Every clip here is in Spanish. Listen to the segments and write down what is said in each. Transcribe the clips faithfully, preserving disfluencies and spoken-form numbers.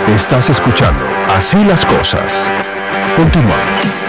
Estás escuchando Así las Cosas. Continuamos.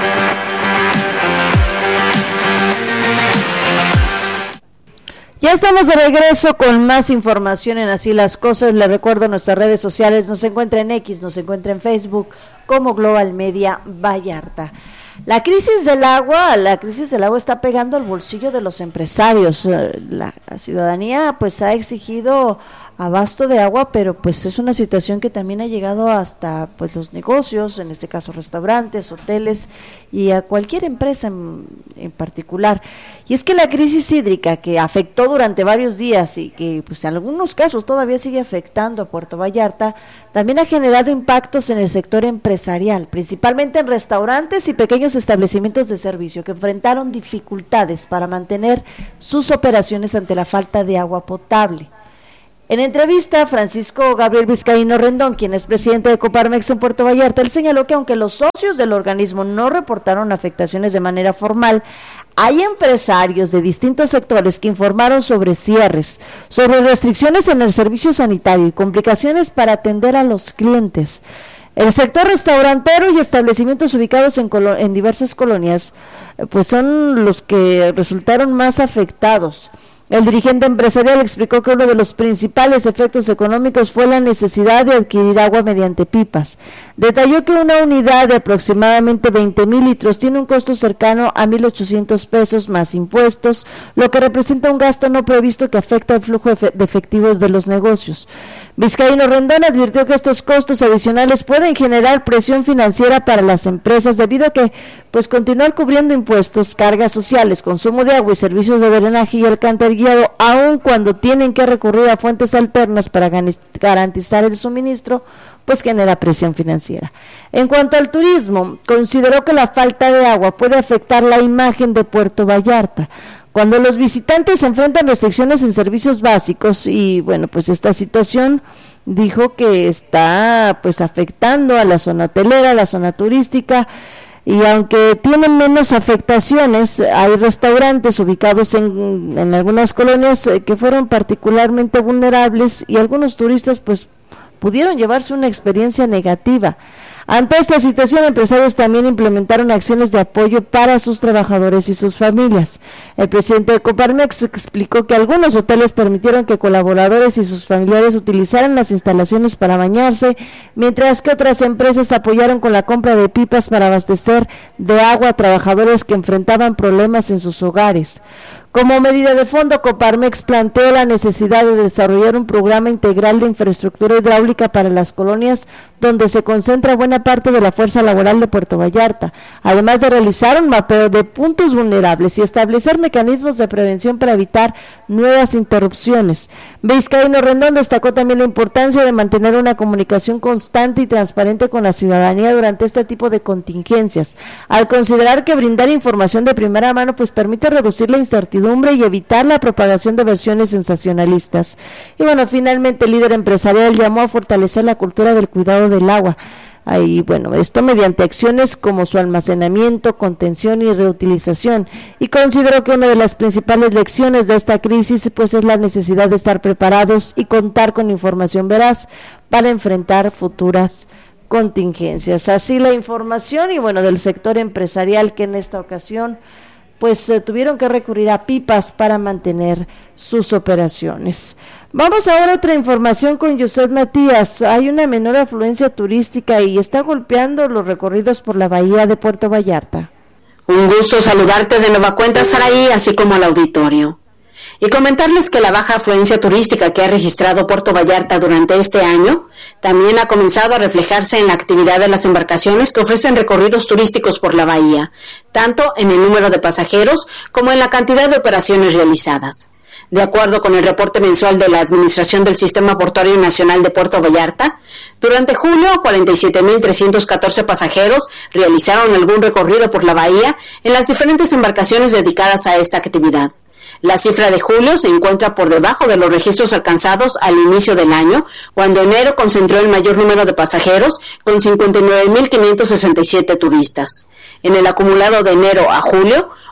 Ya estamos de regreso con más información en Así las Cosas. Les recuerdo nuestras redes sociales, nos encuentra en X, nos encuentra en Facebook como Global Media Vallarta. La crisis del agua, la crisis del agua está pegando al bolsillo de los empresarios. La ciudadanía pues ha exigido abasto de agua, pero pues es una situación que también ha llegado hasta pues los negocios, en este caso restaurantes, hoteles y a cualquier empresa en, en particular. Y es que la crisis hídrica que afectó durante varios días y que pues en algunos casos todavía sigue afectando a Puerto Vallarta, también ha generado impactos en el sector empresarial, principalmente en restaurantes y pequeños establecimientos de servicio que enfrentaron dificultades para mantener sus operaciones ante la falta de agua potable. En entrevista, Francisco Gabriel Vizcaíno Rendón, quien es presidente de Coparmex en Puerto Vallarta, él señaló que aunque los socios del organismo no reportaron afectaciones de manera formal, hay empresarios de distintos sectores que informaron sobre cierres, sobre restricciones en el servicio sanitario y complicaciones para atender a los clientes. El sector restaurantero y establecimientos ubicados en, colo- en diversas colonias, pues son los que resultaron más afectados. El dirigente empresarial explicó que uno de los principales efectos económicos fue la necesidad de adquirir agua mediante pipas. Detalló que una unidad de aproximadamente veinte mil litros tiene un costo cercano a mil ochocientos pesos más impuestos, lo que representa un gasto no previsto que afecta el flujo de efectivo de los negocios. Vizcaíno Rendón advirtió que estos costos adicionales pueden generar presión financiera para las empresas debido a que pues continuar cubriendo impuestos, cargas sociales, consumo de agua y servicios de drenaje y alcantarillado, aun cuando tienen que recurrir a fuentes alternas para garantizar el suministro, pues genera presión financiera. En cuanto al turismo, consideró que la falta de agua puede afectar la imagen de Puerto Vallarta. Cuando los visitantes enfrentan restricciones en servicios básicos y bueno, pues esta situación dijo que está pues afectando a la zona hotelera, a la zona turística, y aunque tienen menos afectaciones, hay restaurantes ubicados en, en algunas colonias eh, que fueron particularmente vulnerables y algunos turistas pues pudieron llevarse una experiencia negativa. Ante esta situación, empresarios también implementaron acciones de apoyo para sus trabajadores y sus familias. El presidente de Coparmex explicó que algunos hoteles permitieron que colaboradores y sus familiares utilizaran las instalaciones para bañarse, mientras que otras empresas apoyaron con la compra de pipas para abastecer de agua a trabajadores que enfrentaban problemas en sus hogares. Como medida de fondo, Coparmex planteó la necesidad de desarrollar un programa integral de infraestructura hidráulica para las colonias donde se concentra buena parte de la fuerza laboral de Puerto Vallarta, además de realizar un mapeo de puntos vulnerables y establecer mecanismos de prevención para evitar nuevas interrupciones. Vizcaíno Rendón destacó también la importancia de mantener una comunicación constante y transparente con la ciudadanía durante este tipo de contingencias, al considerar que brindar información de primera mano pues permite reducir la incertidumbre y evitar la propagación de versiones sensacionalistas. Y bueno, finalmente el líder empresarial llamó a fortalecer la cultura del cuidado del agua. Ahí, bueno, esto mediante acciones como su almacenamiento, contención y reutilización, y considero que una de las principales lecciones de esta crisis pues es la necesidad de estar preparados y contar con información veraz para enfrentar futuras contingencias. Así la información y bueno, del sector empresarial que en esta ocasión pues eh, tuvieron que recurrir a pipas para mantener sus operaciones. Vamos ahora a otra información con Yuset Matías. Hay una menor afluencia turística y está golpeando los recorridos por la bahía de Puerto Vallarta. Un gusto saludarte de nueva cuenta, Saraí, así como al auditorio. Y comentarles que la baja afluencia turística que ha registrado Puerto Vallarta durante este año también ha comenzado a reflejarse en la actividad de las embarcaciones que ofrecen recorridos turísticos por la bahía, tanto en el número de pasajeros como en la cantidad de operaciones realizadas. De acuerdo con el reporte mensual de la Administración del Sistema Portuario Nacional de Puerto Vallarta, durante julio, cuarenta y siete mil trescientos catorce pasajeros realizaron algún recorrido por la bahía en las diferentes embarcaciones dedicadas a esta actividad. La cifra de julio se encuentra por debajo de los registros alcanzados al inicio del año, cuando enero concentró el mayor número de pasajeros, con cincuenta y nueve mil quinientos sesenta y siete turistas. En el acumulado de enero a julio,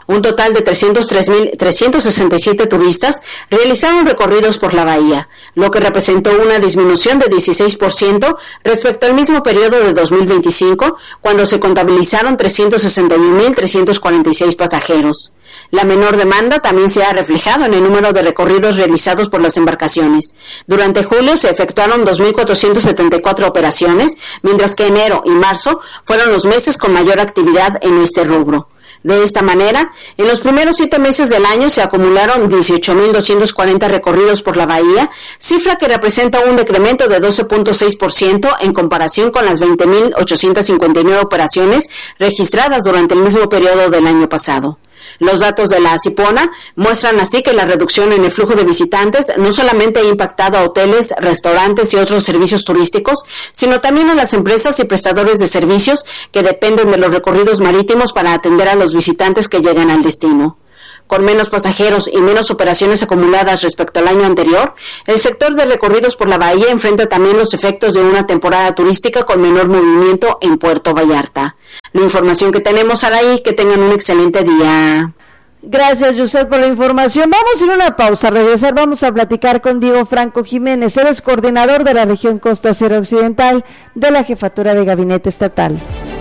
Un total de trescientos tres mil trescientos sesenta y siete turistas realizaron recorridos por la bahía, lo que representó una disminución de dieciséis por ciento respecto al mismo periodo de dos mil veinticinco, cuando se contabilizaron trescientos sesenta y un mil trescientos cuarenta y seis pasajeros. La menor demanda también se ha reflejado en el número de recorridos realizados por las embarcaciones. Durante julio se efectuaron dos mil cuatrocientas setenta y cuatro operaciones, mientras que enero y marzo fueron los meses con mayor actividad en este rubro. De esta manera, en los primeros siete meses del año se acumularon dieciocho mil doscientos cuarenta recorridos por la bahía, cifra que representa un decremento de doce punto seis por ciento en comparación con las veinte mil ochocientas cincuenta y nueve operaciones registradas durante el mismo periodo del año pasado. Los datos de la Cipona muestran así que la reducción en el flujo de visitantes no solamente ha impactado a hoteles, restaurantes y otros servicios turísticos, sino también a las empresas y prestadores de servicios que dependen de los recorridos marítimos para atender a los visitantes que llegan al destino. Con menos pasajeros y menos operaciones acumuladas respecto al año anterior, el sector de recorridos por la bahía enfrenta también los efectos de una temporada turística con menor movimiento en Puerto Vallarta. La información que tenemos, Araí, que tengan un excelente día. Gracias, Yusef, por la información. Vamos a ir a una pausa. Al regresar vamos a platicar con Diego Franco Jiménez. Él es coordinador de la región Costa Cero Occidental de la Jefatura de Gabinete Estatal.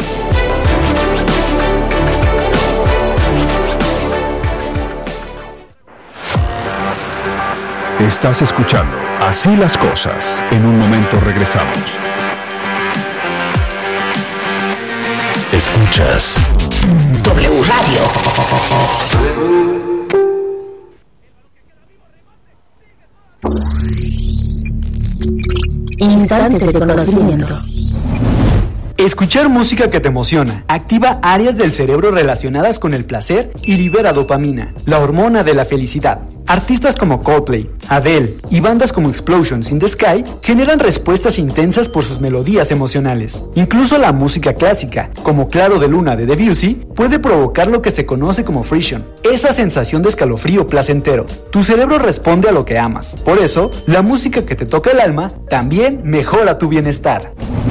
Estás escuchando Así las Cosas. En un momento regresamos. Escuchas W Radio. Instantes de conocimiento. Escuchar música que te emociona activa áreas del cerebro relacionadas con el placer y libera dopamina, la hormona de la felicidad. Artistas como Coldplay, Adele y bandas como Explosions in the Sky generan respuestas intensas por sus melodías emocionales. Incluso la música clásica, como Claro de Luna de Debussy, puede provocar lo que se conoce como frisson, esa sensación de escalofrío placentero. Tu cerebro responde a lo que amas. Por eso, la música que te toca el alma también mejora tu bienestar.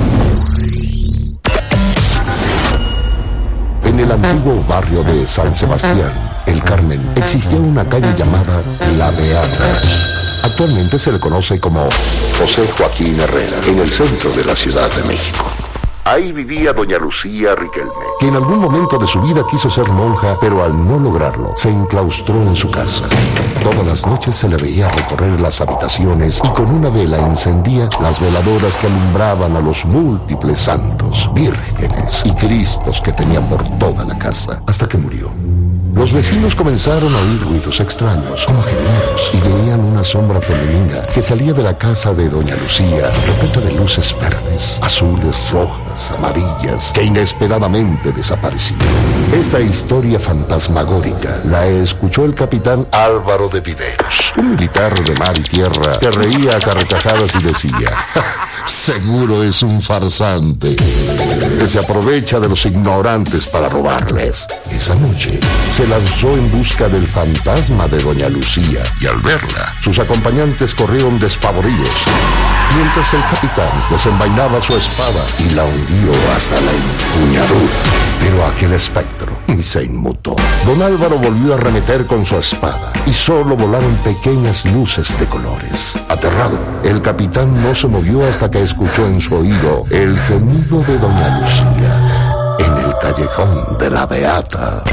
En el antiguo barrio de San Sebastián, El Carmen, existía una calle llamada La Beata. Actualmente se le conoce como José Joaquín Herrera, en el centro de la Ciudad de México. Ahí vivía doña Lucía Riquelme, que en algún momento de su vida quiso ser monja, pero al no lograrlo, se enclaustró en su casa. Todas las noches se le veía recorrer las habitaciones y con una vela encendía las veladoras que alumbraban a los múltiples santos, vírgenes y cristos que tenían por toda la casa, hasta que murió. Los vecinos comenzaron a oír ruidos extraños, como gemidos, y veían una sombra femenina que salía de la casa de doña Lucía, repleta de luces verdes, azules, rojas, amarillas, que inesperadamente desaparecían. Esta historia fantasmagórica la escuchó el capitán Álvaro de Viveros, un militar de mar y tierra que reía a carcajadas y decía: seguro es un farsante que se aprovecha de los ignorantes para robarles. Esa noche se lanzó en busca del fantasma de doña Lucía y al verla, sus acompañantes corrieron despavoridos, mientras el capitán desenvainaba su espada y la hundió hasta la empuñadura. Pero aquel espectro se inmutó. Don Álvaro volvió a arremeter con su espada y solo volaron pequeñas luces de colores. Aterrado, el capitán no se movió hasta que escuchó en su oído el gemido de doña Lucía en el callejón de la Beata.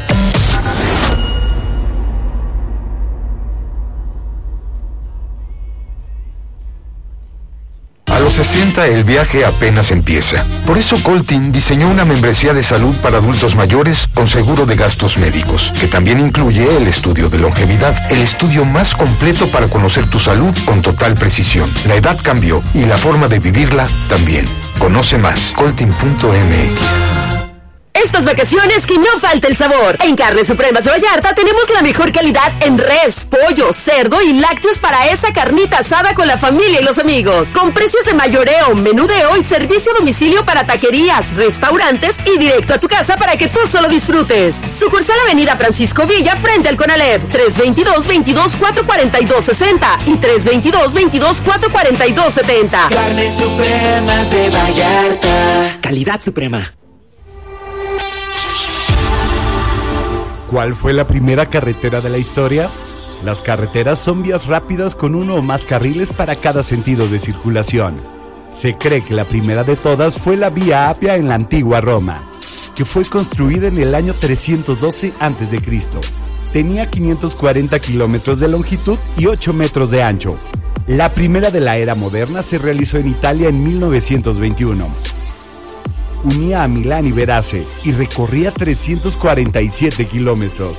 A los sesenta el viaje apenas empieza. Por eso Coltin diseñó una membresía de salud para adultos mayores con seguro de gastos médicos, que también incluye el estudio de longevidad, el estudio más completo para conocer tu salud con total precisión. La edad cambió y la forma de vivirla también. Conoce más, coltin punto m x. Estas vacaciones que no falte el sabor. En Carnes Supremas de Vallarta tenemos la mejor calidad en res, pollo, cerdo y lácteos para esa carnita asada con la familia y los amigos. Con precios de mayoreo, menudeo y servicio a domicilio para taquerías, restaurantes y directo a tu casa para que tú solo disfrutes. Sucursal Avenida Francisco Villa frente al Conalep. tres veintidós, veintidós, cuatrocientos cuarenta y dos, sesenta y tres veintidós, veintidós, cuatrocientos cuarenta y dos, setenta. Carnes Supremas de Vallarta. Calidad suprema. ¿Cuál fue la primera carretera de la historia? Las carreteras son vías rápidas con uno o más carriles para cada sentido de circulación. Se cree que la primera de todas fue la Vía Apia en la antigua Roma, que fue construida en el año trescientos doce antes de Cristo. Tenía quinientos cuarenta kilómetros de longitud y ocho metros de ancho. La primera de la era moderna se realizó en Italia en mil novecientos veintiuno. Unía a Milán y Verace y recorría trescientos cuarenta y siete kilómetros.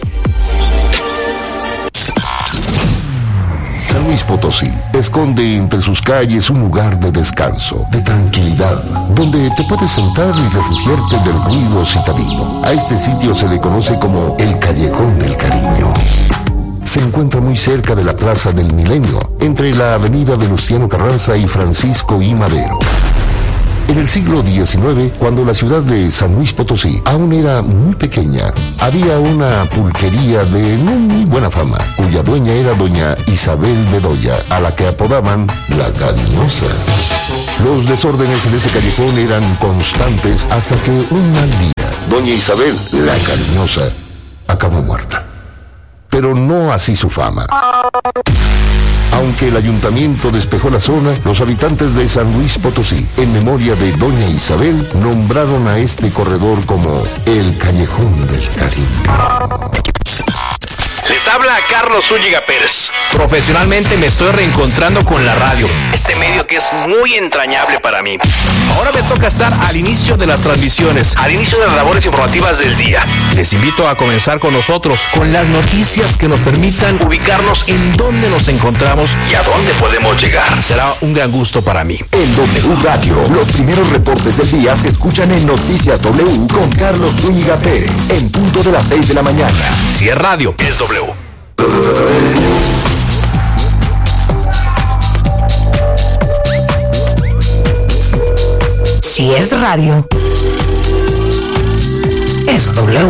San Luis Potosí esconde entre sus calles un lugar de descanso, de tranquilidad, donde te puedes sentar y refugiarte del ruido citadino. A este sitio se le conoce como el Callejón del Cariño. Se encuentra muy cerca de la Plaza del Milenio, entre la avenida Venustiano Carranza y Francisco I. Madero. En el siglo diecinueve, cuando la ciudad de San Luis Potosí aún era muy pequeña, había una pulquería de no muy buena fama, cuya dueña era doña Isabel Bedoya, a la que apodaban la Cariñosa. Los desórdenes en ese callejón eran constantes hasta que un mal día, doña Isabel, la Cariñosa, acabó muerta. Pero no así su fama. Aunque el ayuntamiento despejó la zona, los habitantes de San Luis Potosí, en memoria de doña Isabel, nombraron a este corredor como el Callejón del Cariño. Les habla Carlos Zúñiga Pérez. Profesionalmente me estoy reencontrando con la radio, este medio que es muy entrañable para mí. Ahora me toca estar al inicio de las transmisiones, al inicio de las labores informativas del día. Les invito a comenzar con nosotros, con las noticias que nos permitan ubicarnos en dónde nos encontramos y a dónde podemos llegar. Será un gran gusto para mí. En W Radio, los primeros reportes del día se escuchan en Noticias W con Carlos Zúñiga Pérez, en punto de las seis de la mañana. Si es radio, es W. Si es radio, es W.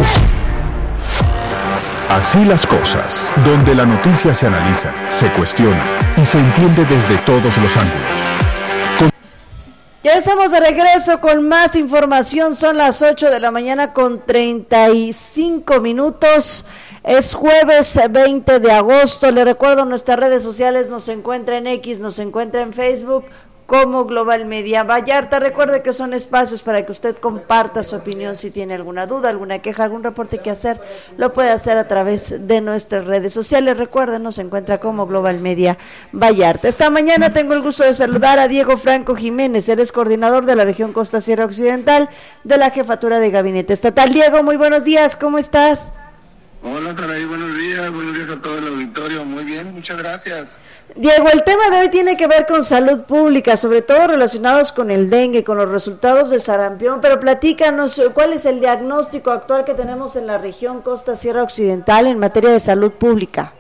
Así las cosas, donde la noticia se analiza, se cuestiona y se entiende desde todos los ángulos. Con... Ya estamos de regreso con más información, son las ocho de la mañana con treinta y cinco minutos. Es jueves veinte de agosto, le recuerdo nuestras redes sociales, nos encuentra en X, nos encuentra en Facebook como Global Media Vallarta. Recuerde que son espacios para que usted comparta su opinión, si tiene alguna duda, alguna queja, algún reporte que hacer, lo puede hacer a través de nuestras redes sociales. Recuerden, nos encuentra como Global Media Vallarta. Esta mañana tengo el gusto de saludar a Diego Franco Jiménez, él es coordinador de la región Costa Sierra Occidental de la Jefatura de Gabinete Estatal. Diego, muy buenos días, ¿cómo estás? Hola, Saraí, buenos días, buenos días a todo el auditorio, muy bien, muchas gracias. Diego, el tema de hoy tiene que ver con salud pública, sobre todo relacionados con el dengue, con los resultados de sarampión, pero platícanos, ¿cuál es el diagnóstico actual que tenemos en la región Costa Sierra Occidental en materia de salud pública?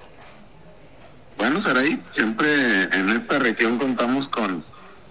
Bueno, Saraí, siempre en esta región contamos con,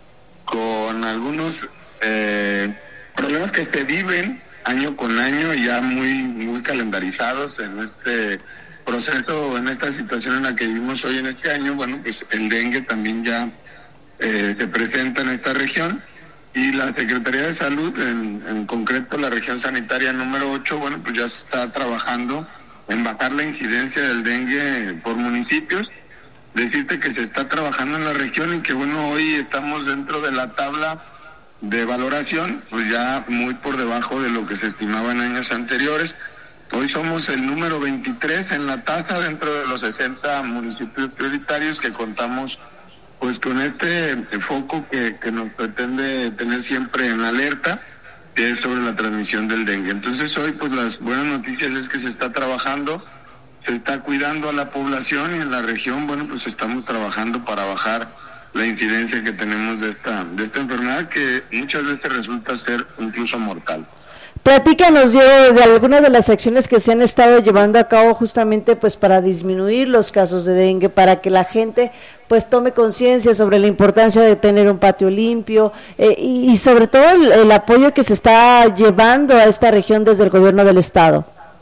con algunos eh, problemas que se viven año con año, ya muy muy calendarizados en este proceso, en esta situación en la que vivimos hoy en este año. Bueno, pues el dengue también ya eh, se presenta en esta región, y la Secretaría de Salud, en, en concreto la región sanitaria número ocho, bueno, pues ya se está trabajando en bajar la incidencia del dengue por municipios. Decirte que se está trabajando en la región y que bueno, hoy estamos dentro de la tabla de valoración, pues ya muy por debajo de lo que se estimaba en años anteriores. Hoy somos el número veintitrés en la tasa dentro de los sesenta municipios prioritarios que contamos pues con este foco que, que nos pretende tener siempre en alerta, que es sobre la transmisión del dengue. Entonces hoy pues las buenas noticias es que se está trabajando, se está cuidando a la población, y en la región bueno pues estamos trabajando para bajar la incidencia que tenemos de esta de esta enfermedad, que muchas veces resulta ser incluso mortal. Platícanos, Diego, de algunas de las acciones que se han estado llevando a cabo justamente pues para disminuir los casos de dengue, para que la gente pues tome conciencia sobre la importancia de tener un patio limpio, eh, y, y sobre todo el, el apoyo que se está llevando a esta región desde el gobierno del estado.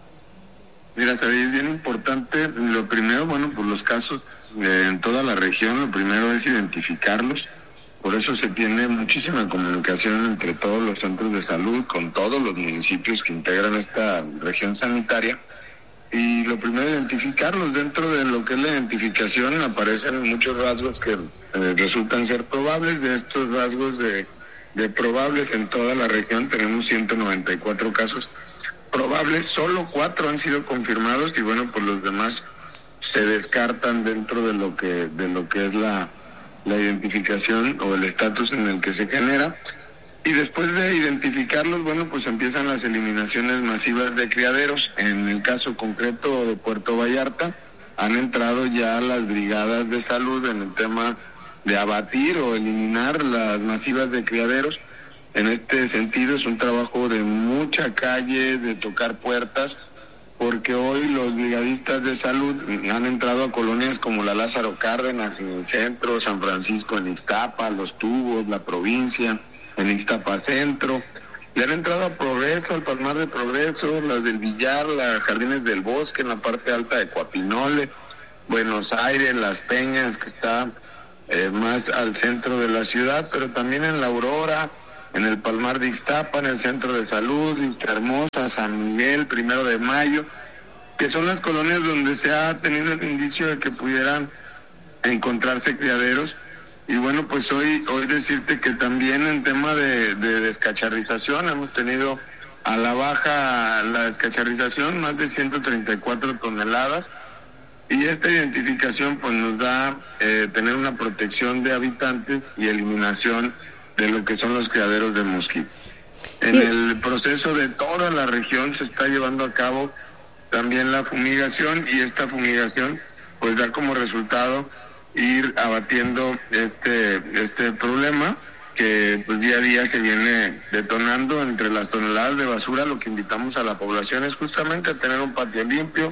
Mira, sabéis, bien importante, lo primero, bueno, pues los casos eh, en toda la región, lo primero es identificarlos. Por eso se tiene muchísima comunicación entre todos los centros de salud, con todos los municipios que integran esta región sanitaria, y lo primero es identificarlos. Dentro de lo que es la identificación aparecen muchos rasgos que eh, resultan ser probables. De estos rasgos de, de probables en toda la región tenemos ciento noventa y cuatro casos probables, solo cuatro han sido confirmados y bueno, pues los demás se descartan dentro de lo que de lo que es la, la identificación o el estatus en el que se genera. Y después de identificarlos, bueno, pues empiezan las eliminaciones masivas de criaderos. En el caso concreto de Puerto Vallarta, han entrado ya las brigadas de salud en el tema de abatir o eliminar las masivas de criaderos. En este sentido es un trabajo de mucha calle, de tocar puertas, porque hoy los brigadistas de salud han entrado a colonias como la Lázaro Cárdenas en el centro, San Francisco en Ixtapa, Los Tubos, la provincia, en Ixtapa Centro, le han entrado a Progreso, al Palmar de Progreso, las del Villar, las Jardines del Bosque, en la parte alta de Coapinole, Buenos Aires, Las Peñas, que está eh, más al centro de la ciudad, pero también en La Aurora, en el Palmar de Ixtapa, en el Centro de Salud, Vista Hermosa, San Miguel, Primero de Mayo, que son las colonias donde se ha tenido el indicio de que pudieran encontrarse criaderos. Y bueno, pues hoy hoy decirte que también en tema de, de descacharrización hemos tenido a la baja la descacharrización, más de ciento treinta y cuatro toneladas, y esta identificación pues nos da eh, tener una protección de habitantes y eliminación de lo que son los criaderos de mosquitos. En el proceso de toda la región se está llevando a cabo también la fumigación, y esta fumigación pues da como resultado ir abatiendo este este problema que pues día a día se viene detonando entre las toneladas de basura. Lo que invitamos a la población es justamente a tener un patio limpio,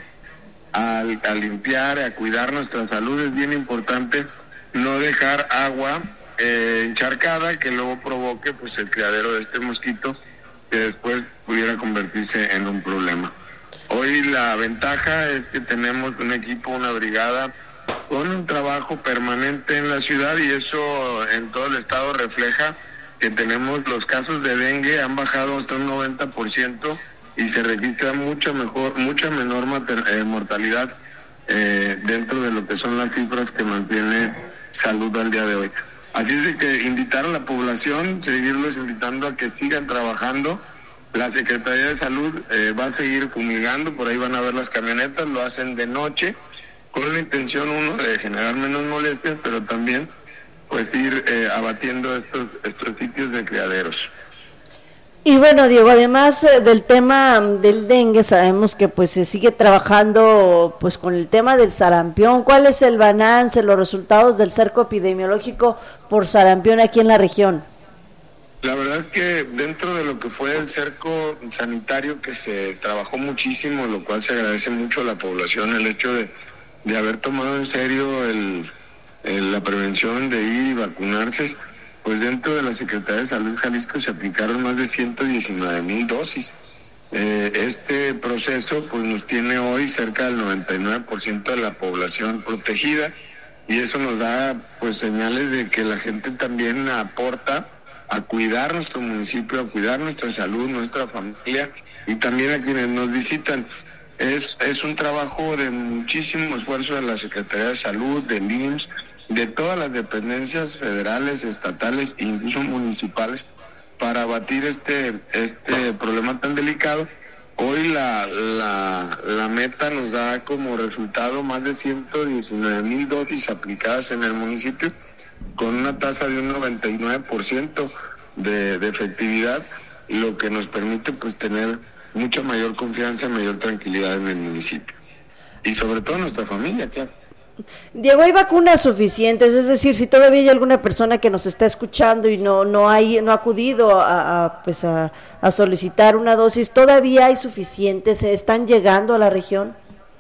a, a limpiar, a cuidar nuestra salud. Es bien importante no dejar agua eh, encharcada que luego provoque pues el criadero de este mosquito, que después pudiera convertirse en un problema. Hoy la ventaja es que tenemos un equipo, una brigada con un trabajo permanente en la ciudad, y eso en todo el estado refleja que tenemos los casos de dengue han bajado hasta un noventa por ciento y se registra mucha mejor, mucha menor mater, eh, mortalidad eh, dentro de lo que son las cifras que mantiene salud al día de hoy. Así es de que invitar a la población, seguirlos invitando a que sigan trabajando. La Secretaría de Salud eh, va a seguir fumigando, por ahí van a ver las camionetas, lo hacen de noche, con la intención, uno, de generar menos molestias, pero también pues ir eh, abatiendo estos estos sitios de criaderos. Y bueno, Diego, además eh, del tema del dengue, sabemos que pues se sigue trabajando pues con el tema del sarampión. ¿Cuál es el balance, los resultados del cerco epidemiológico por sarampión aquí en la región? La verdad es que dentro de lo que fue el cerco sanitario, que se trabajó muchísimo, lo cual se agradece mucho a la población, el hecho de de haber tomado en serio el, el, la prevención de ir y vacunarse, pues dentro de la Secretaría de Salud Jalisco se aplicaron más de ciento diecinueve mil dosis. Eh, este proceso pues nos tiene hoy cerca del noventa y nueve por ciento de la población protegida, y eso nos da pues señales de que la gente también aporta a cuidar nuestro municipio, a cuidar nuestra salud, nuestra familia, y también a quienes nos visitan. Es, es un trabajo de muchísimo esfuerzo de la Secretaría de Salud, del I M S S, de todas las dependencias federales, estatales e incluso municipales, para abatir este, este problema tan delicado. Hoy la, la, la meta nos da como resultado más de ciento diecinueve mil dosis aplicadas en el municipio, con una tasa de un noventa y nueve por ciento de, de efectividad, lo que nos permite pues tener mucha mayor confianza, mayor tranquilidad en el municipio. Y sobre todo nuestra familia, claro. Diego, ¿hay vacunas suficientes? Es decir, si todavía hay alguna persona que nos está escuchando y no no hay no ha acudido a, a pues a, a solicitar una dosis, ¿todavía hay suficientes? ¿Se están llegando a la región?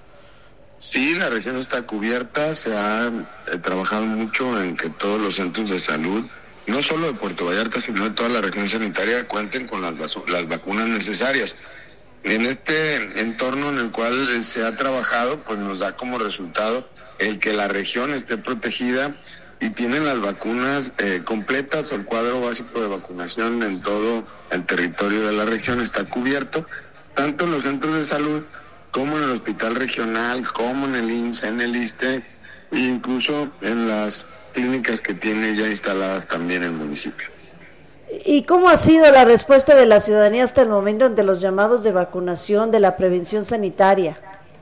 Sí, la región está cubierta, se ha eh, trabajado mucho en que todos los centros de salud, no solo de Puerto Vallarta, sino de toda la región sanitaria, cuenten con las, las vacunas necesarias. En este entorno en el cual se ha trabajado, pues nos da como resultado el que la región esté protegida y tienen las vacunas eh, completas, o el cuadro básico de vacunación en todo el territorio de la región está cubierto, tanto en los centros de salud como en el hospital regional, como en el I M S S, en el ISSSTE, e incluso en las clínicas que tiene ya instaladas también en el municipio. ¿Y cómo ha sido la respuesta de la ciudadanía hasta el momento ante los llamados de vacunación, de la prevención sanitaria?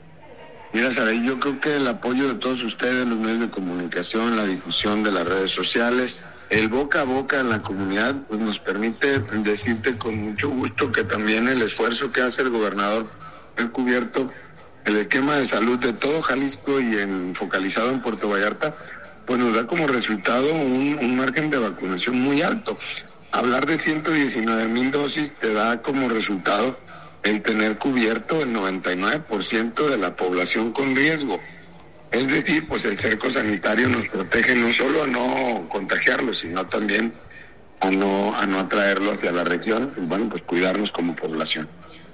Mira, Saraí, yo creo que el apoyo de todos ustedes, los medios de comunicación, la difusión de las redes sociales, el boca a boca en la comunidad, pues nos permite decirte con mucho gusto que también el esfuerzo que hace el gobernador ha cubierto el esquema de salud de todo Jalisco y en, focalizado en Puerto Vallarta, pues nos da como resultado un, un margen de vacunación muy alto. Hablar de ciento diecinueve mil dosis te da como resultado el tener cubierto el noventa y nueve por ciento de la población con riesgo. Es decir, pues el cerco sanitario nos protege no solo a no contagiarlos, sino también a no, a no atraerlo hacia la región, y bueno, pues cuidarnos como población.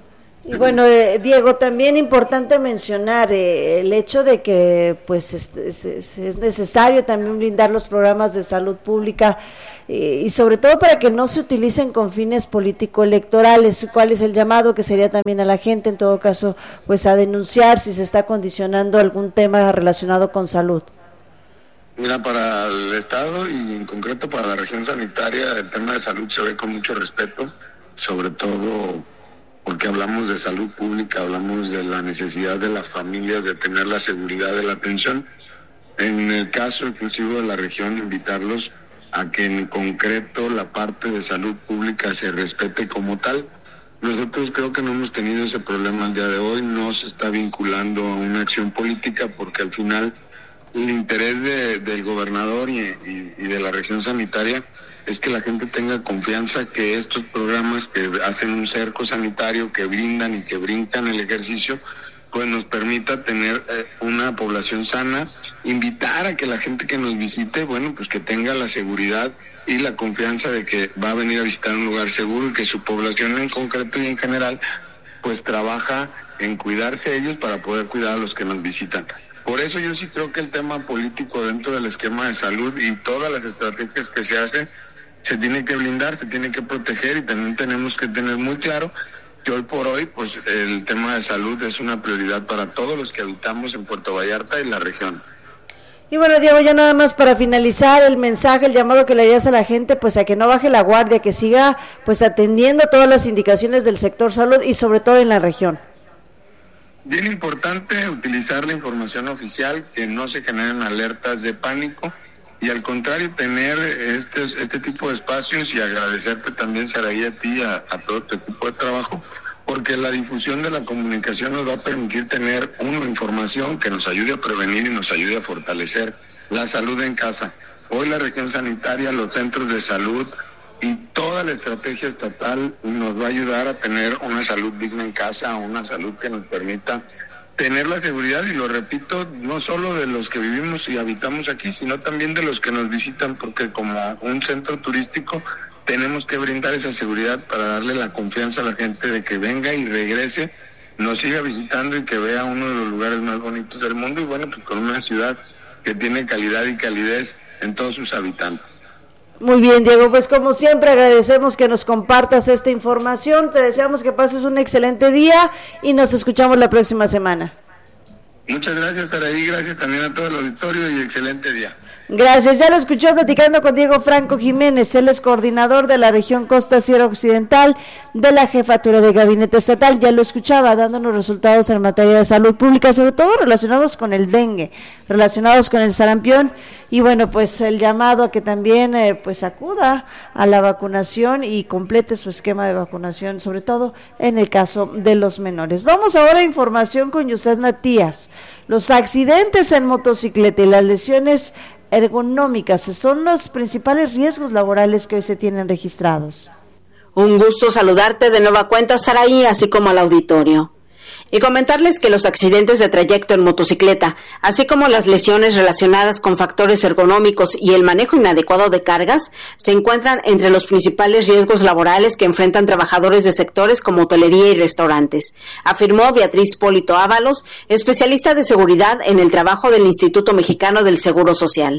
Y bueno, eh, Diego, también importante mencionar eh, el hecho de que pues es, es, es necesario también blindar los programas de salud pública eh, y sobre todo para que no se utilicen con fines político-electorales. ¿Cuál es el llamado que sería también a la gente, en todo caso, pues a denunciar si se está condicionando algún tema relacionado con salud? Mira, para el Estado y en concreto para la región sanitaria, el tema de salud se ve con mucho respeto, sobre todo porque hablamos de salud pública, hablamos de la necesidad de las familias de tener la seguridad de la atención. En el caso exclusivo de la región, invitarlos a que en concreto la parte de salud pública se respete como tal. Nosotros creo que no hemos tenido ese problema al día de hoy, no se está vinculando a una acción política porque al final el interés de, del gobernador y, y, y de la región sanitaria es que la gente tenga confianza que estos programas que hacen un cerco sanitario, que brindan y que brincan el ejercicio, pues nos permita tener eh, una población sana, invitar a que la gente que nos visite, bueno, pues que tenga la seguridad y la confianza de que va a venir a visitar un lugar seguro y que su población en concreto y en general, pues trabaja en cuidarse ellos para poder cuidar a los que nos visitan. Por eso yo sí creo que el tema político dentro del esquema de salud y todas las estrategias que se hacen, se tiene que blindar, se tiene que proteger y también tenemos que tener muy claro que hoy por hoy pues el tema de salud es una prioridad para todos los que habitamos en Puerto Vallarta y la región. Y bueno, Diego, ya nada más para finalizar el mensaje, el llamado que le harías a la gente, pues a que no baje la guardia, que siga pues atendiendo todas las indicaciones del sector salud y sobre todo en la región. Bien importante utilizar la información oficial, que no se generen alertas de pánico y al contrario tener este, este tipo de espacios y agradecerte también, Saraí, a ti, a, a todo tu equipo de trabajo, porque la difusión de la comunicación nos va a permitir tener una información que nos ayude a prevenir y nos ayude a fortalecer la salud en casa. Hoy la región sanitaria, los centros de salud y toda la estrategia estatal nos va a ayudar a tener una salud digna en casa, una salud que nos permita tener la seguridad, y lo repito, no solo de los que vivimos y habitamos aquí, sino también de los que nos visitan, porque como un centro turístico tenemos que brindar esa seguridad para darle la confianza a la gente de que venga y regrese, nos siga visitando y que vea uno de los lugares más bonitos del mundo, y bueno, pues con una ciudad que tiene calidad y calidez en todos sus habitantes. Muy bien, Diego, pues como siempre agradecemos que nos compartas esta información, te deseamos que pases un excelente día y nos escuchamos la próxima semana. Muchas gracias, Saraí, gracias también a todo el auditorio y excelente día. Gracias, ya lo escuchó platicando con Diego Franco Jiménez, él es coordinador de la región Costa Sierra Occidental de la Jefatura de Gabinete Estatal, ya lo escuchaba dándonos resultados en materia de salud pública, sobre todo relacionados con el dengue, relacionados con el sarampión, y bueno, pues el llamado a que también eh, pues acuda a la vacunación y complete su esquema de vacunación, sobre todo en el caso de los menores. Vamos ahora a información con Yusef Matías. Los accidentes en motocicleta y las lesiones ergonómicas son los principales riesgos laborales que hoy se tienen registrados. Un gusto saludarte de nueva cuenta, Saraí, así como al auditorio. Y comentarles que los accidentes de trayecto en motocicleta, así como las lesiones relacionadas con factores ergonómicos y el manejo inadecuado de cargas, se encuentran entre los principales riesgos laborales que enfrentan trabajadores de sectores como hotelería y restaurantes, afirmó Beatriz Polito Ábalos, especialista de seguridad en el trabajo del Instituto Mexicano del Seguro Social.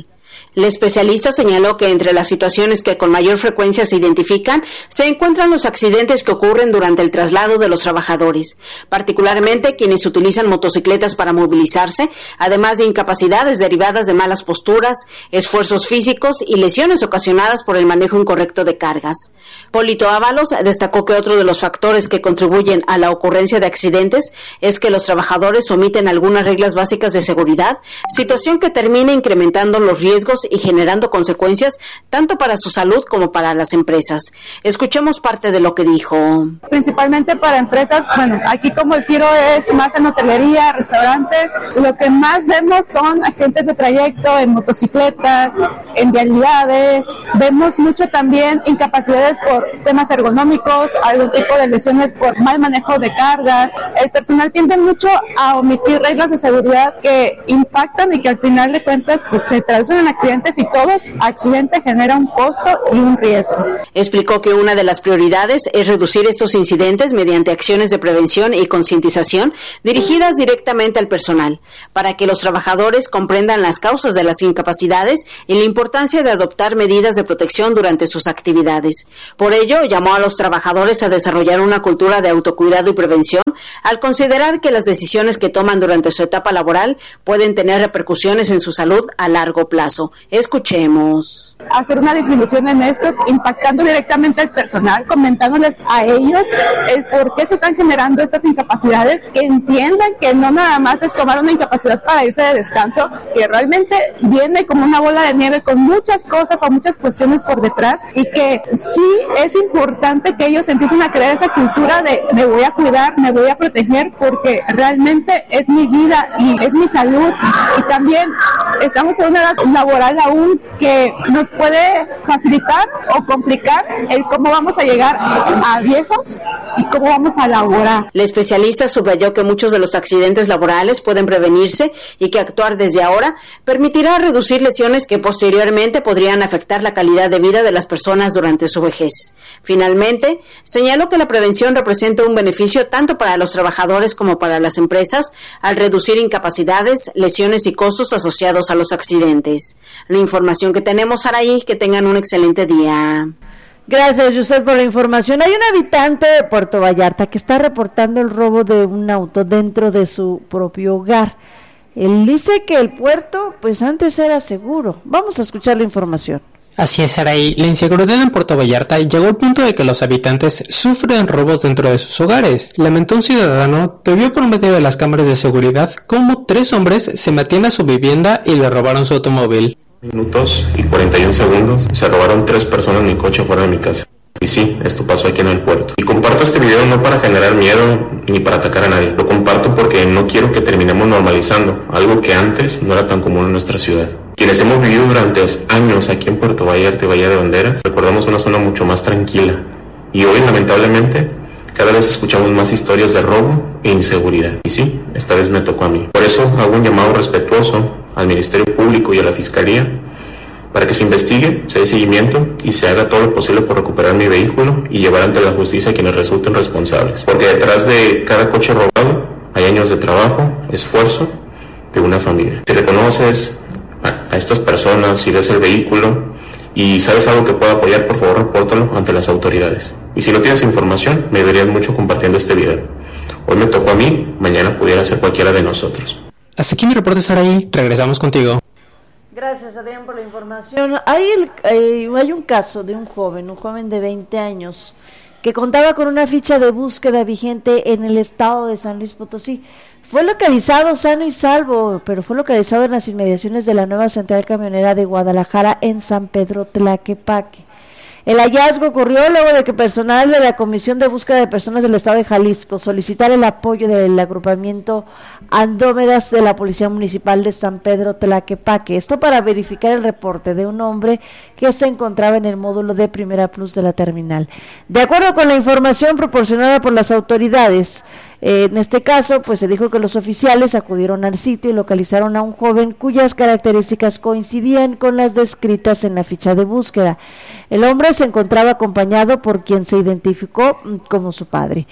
El especialista señaló que entre las situaciones que con mayor frecuencia se identifican se encuentran los accidentes que ocurren durante el traslado de los trabajadores, particularmente quienes utilizan motocicletas para movilizarse, además de incapacidades derivadas de malas posturas, esfuerzos físicos y lesiones ocasionadas por el manejo incorrecto de cargas. Polito Ábalos destacó que otro de los factores que contribuyen a la ocurrencia de accidentes es que los trabajadores omiten algunas reglas básicas de seguridad, situación que termina incrementando los riesgos y generando consecuencias tanto para su salud como para las empresas. Escuchemos parte de lo que dijo. Principalmente para empresas, bueno, aquí como el giro es más en hotelería, restaurantes, lo que más vemos son accidentes de trayecto en motocicletas, en vialidades, vemos mucho también incapacidades por temas ergonómicos, algún tipo de lesiones por mal manejo de cargas. El personal tiende mucho a omitir reglas de seguridad que impactan y que al final de cuentas pues se traducen en accidentes y todo accidente genera un costo y un riesgo. Explicó que una de las prioridades es reducir estos incidentes mediante acciones de prevención y concientización dirigidas directamente al personal, para que los trabajadores comprendan las causas de las incapacidades y la importancia de adoptar medidas de protección durante sus actividades. Por ello, llamó a los trabajadores a desarrollar una cultura de autocuidado y prevención, al considerar que las decisiones que toman durante su etapa laboral pueden tener repercusiones en su salud a largo plazo. Escuchemos. Hacer una disminución en estos, impactando directamente al personal, comentándoles a ellos el por qué se están generando estas incapacidades, que entiendan que no nada más es tomar una incapacidad para irse de descanso, que realmente viene como una bola de nieve con muchas cosas o muchas cuestiones por detrás, y que sí es importante que ellos empiecen a crear esa cultura de me voy a cuidar, me voy a proteger, porque realmente es mi vida y es mi salud, y también estamos en una edad laboral aún que nos puede facilitar o complicar el cómo vamos a llegar a viejos y cómo vamos a laborar. El especialista subrayó que muchos de los accidentes laborales pueden prevenirse y que actuar desde ahora permitirá reducir lesiones que posteriormente podrían afectar la calidad de vida de las personas durante su vejez. Finalmente, señaló que la prevención representa un beneficio tanto para los trabajadores como para las empresas al reducir incapacidades, lesiones y costos asociados a los accidentes. La información que tenemos, Saraí, que tengan un excelente día. Gracias, Yusef, por la información. Hay un habitante de Puerto Vallarta que está reportando el robo de un auto dentro de su propio hogar. Él dice que el puerto, pues antes era seguro. Vamos a escuchar la información. Así es, Saraí. La inseguridad en Puerto Vallarta llegó al punto de que los habitantes sufren robos dentro de sus hogares. Lamentó un ciudadano que vio por medio de las cámaras de seguridad cómo tres hombres se metían a su vivienda y le robaron su automóvil. Minutos y cuarenta y un segundos, se robaron tres personas en mi coche fuera de mi casa. Y sí, esto pasó aquí en el puerto. Y comparto este video no para generar miedo ni para atacar a nadie. Lo comparto porque no quiero que terminemos normalizando algo que antes no era tan común en nuestra ciudad. Quienes hemos vivido durante años aquí en Puerto Vallarta y Bahía de Banderas, recordamos una zona mucho más tranquila. Y hoy, lamentablemente, cada vez escuchamos más historias de robo e inseguridad. Y sí, esta vez me tocó a mí. Por eso hago un llamado respetuoso al Ministerio Público y a la Fiscalía para que se investigue, se dé seguimiento y se haga todo lo posible por recuperar mi vehículo y llevar ante la justicia a quienes resulten responsables. Porque detrás de cada coche robado hay años de trabajo, esfuerzo de una familia. Si reconoces a, a estas personas, si ves el vehículo y sabes algo que pueda apoyar, por favor repórtalo ante las autoridades. Y si no tienes información, me ayudarías mucho compartiendo este video. Hoy me tocó a mí, mañana pudiera ser cualquiera de nosotros. Hasta aquí mi reporte, Saraí. Regresamos contigo. Gracias, Adrián, por la información. Hay, el, eh, hay un caso de un joven, un joven de veinte años, que contaba con una ficha de búsqueda vigente en el estado de San Luis Potosí. Fue localizado sano y salvo, pero fue localizado en las inmediaciones de la nueva central camionera de Guadalajara en San Pedro Tlaquepaque. El hallazgo ocurrió luego de que personal de la Comisión de Búsqueda de Personas del Estado de Jalisco solicitara el apoyo del agrupamiento Andrómedas de la Policía Municipal de San Pedro Tlaquepaque. Esto para verificar el reporte de un hombre que se encontraba en el módulo de Primera Plus de la terminal. De acuerdo con la información proporcionada por las autoridades, Eh, en este caso, pues se dijo que los oficiales acudieron al sitio y localizaron a un joven cuyas características coincidían con las descritas en la ficha de búsqueda. El hombre se encontraba acompañado por quien se identificó como su padre.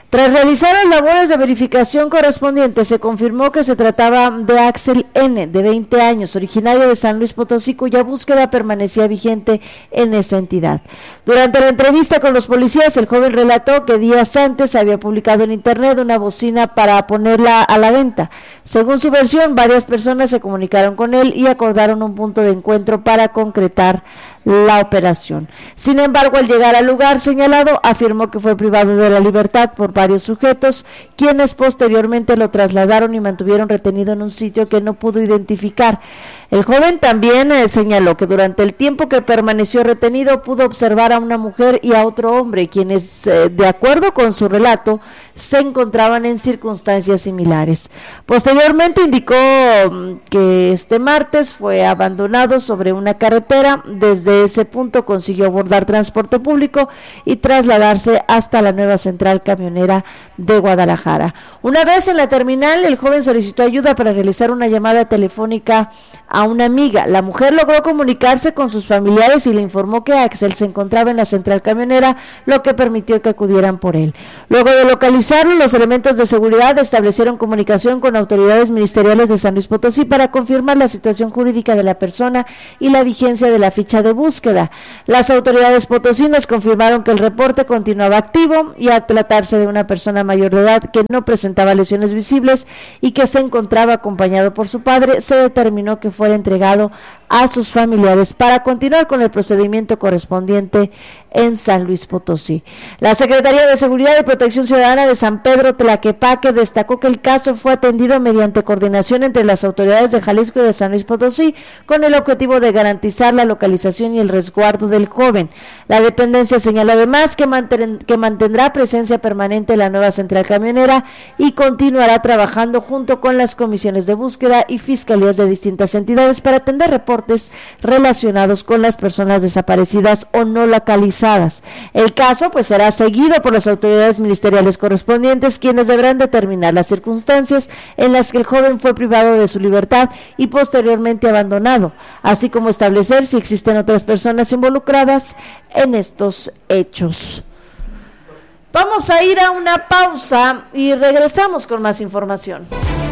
Tras realizar las labores de verificación correspondientes, se confirmó que se trataba de Axel N., de veinte años, originario de San Luis Potosí, cuya búsqueda permanecía vigente en esa entidad. Durante la entrevista con los policías, el joven relató que días antes había publicado en internet una bocina para ponerla a la venta. Según su versión, varias personas se comunicaron con él y acordaron un punto de encuentro para concretar la operación. Sin embargo, al llegar al lugar señalado, afirmó que fue privado de la libertad por varios sujetos, quienes posteriormente lo trasladaron y mantuvieron retenido en un sitio que no pudo identificar. El joven también eh, señaló que durante el tiempo que permaneció retenido pudo observar a una mujer y a otro hombre, quienes, eh, de acuerdo con su relato, se encontraban en circunstancias similares. Posteriormente indicó um, que este martes fue abandonado sobre una carretera. Desde ese punto consiguió abordar transporte público y trasladarse hasta la nueva central camionera de Guadalajara. Una vez en la terminal, el joven solicitó ayuda para realizar una llamada telefónica a una amiga. La mujer logró comunicarse con sus familiares y le informó que Axel se encontraba en la central camionera, lo que permitió que acudieran por él. Luego de localizarlo, los elementos de seguridad establecieron comunicación con autoridades ministeriales de San Luis Potosí para confirmar la situación jurídica de la persona y la vigencia de la ficha de búsqueda. Las autoridades potosinas confirmaron que el reporte continuaba activo y al tratarse de una persona mayor de edad que no presentaba lesiones visibles y que se encontraba acompañado por su padre, se determinó que fuera entregado a sus familiares para continuar con el procedimiento correspondiente en San Luis Potosí. La Secretaría de Seguridad y Protección Ciudadana de San Pedro Tlaquepaque destacó que el caso fue atendido mediante coordinación entre las autoridades de Jalisco y de San Luis Potosí con el objetivo de garantizar la localización y el resguardo del joven. La dependencia señaló además que, manten, que mantendrá presencia permanente en la nueva central camionera y continuará trabajando junto con las comisiones de búsqueda y fiscalías de distintas entidades para atender reportes relacionados con las personas desaparecidas o no localizadas. El caso pues será seguido por las autoridades ministeriales correspondientes, quienes deberán determinar las circunstancias en las que el joven fue privado de su libertad y posteriormente abandonado, así como establecer si existen otras personas involucradas en estos hechos. Vamos a ir a una pausa y regresamos con más información.